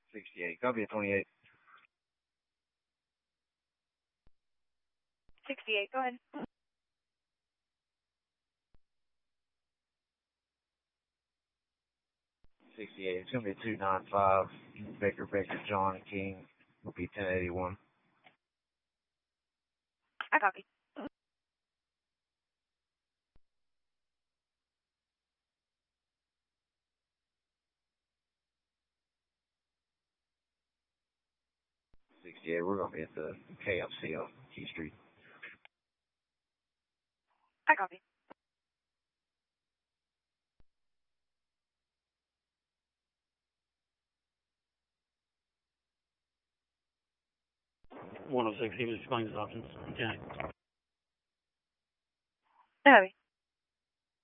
68. Copy at 28. 68, go ahead. 68. It's going to be 295. Baker, John, King. Will be 1081. I copy. We're going to be at the KFC on Key Street. I copy. He was explains his options. Okay. I copy.